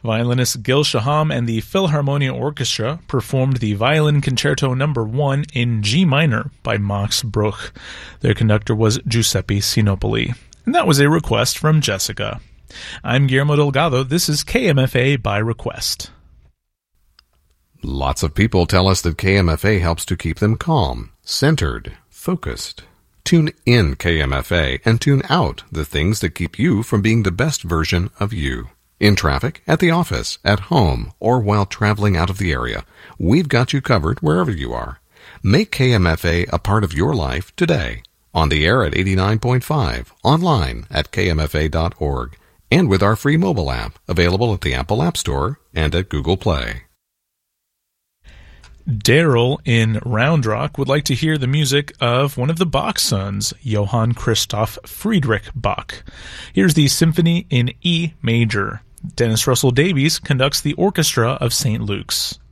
Violinist Gil Shaham and the Philharmonia Orchestra performed the Violin Concerto No. 1 in G minor by Max Bruch. Their conductor was Giuseppe Sinopoli. And that was a request from Jessica. I'm Guillermo Delgado. This is KMFA by request. Lots of people tell us that KMFA helps to keep them calm, centered, focused. Tune in KMFA and tune out the things that keep you from being the best version of you. In traffic, at the office, at home, or while traveling out of the area, we've got you covered wherever you are. Make KMFA a part of your life today. On the air at 89.5, online at kmfa.org, and with our free mobile app available at the Apple App Store and at Google Play. Daryl in Round Rock would like to hear the music of one of the Bach sons, Johann Christoph Friedrich Bach. Here's the Symphony in E major. Dennis Russell Davies conducts the Orchestra of St. Luke's.